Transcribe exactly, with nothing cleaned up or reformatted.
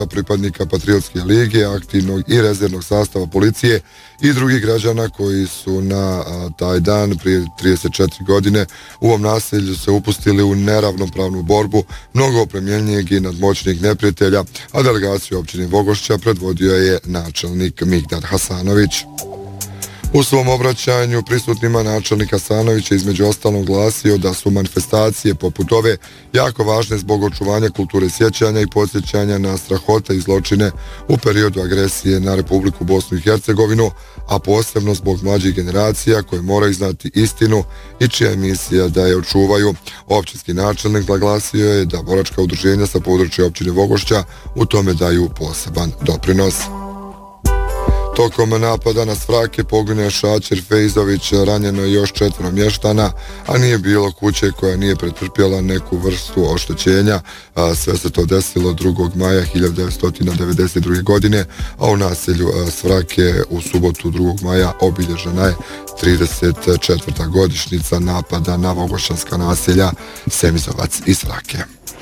pripadnika Patriotske lige, aktivnog i rezervnog sastava policije i drugih građana koji su na a, taj dan prije trideset četiri godine u ovom naselju se upustili u neravnopravnu borbu mnogo opremljenijeg i nadmoćnijeg neprijatelja, a delegaciju općine Vogošća predvodio je načelnik Migdad Hasanović. U svom obraćanju prisutnima načelnik Hasanović je između ostalog glasio da su manifestacije poput ove jako važne zbog očuvanja kulture sjećanja i podsjećanja na strahote i zločine u periodu agresije na Republiku Bosnu i Hercegovinu, a posebno zbog mlađih generacija koje moraju znati istinu i čija je misija da je očuvaju. Općinski načelnik naglasio je da boračka udruženja sa područja općine Vogošća u tome daju poseban doprinos. Tokom napada na Svrake poginuo je Šačer Fejzović, ranjeno je još četvoro mještana, a nije bilo kuće koja nije pretrpjela neku vrstu oštećenja. Sve se to desilo drugog maja hiljadu devetsto devedeset druge. godine, a u naselju Svrake u subotu drugog maja obilježena je trideset četvrta godišnjica napada na vogošćanska naselja Semizovac i Svrake.